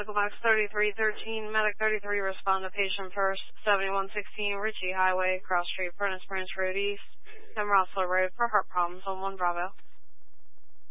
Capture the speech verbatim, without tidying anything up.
Medical Box thirty-three thirteen, Medic thirty-three, respond to patient first, seventy-one sixteen Ritchie Highway, Cross Street, Furnace Branch Road East, and Rossler Road for heart problems on one Bravo.